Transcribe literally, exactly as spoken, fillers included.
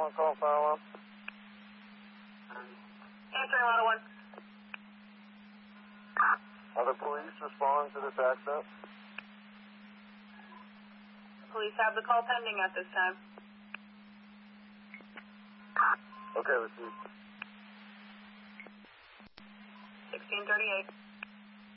on call, fire alarm. Answering one oh one. Are the police responding to this accident? Police have the call pending at this time. Okay, received. sixteen thirty-eight.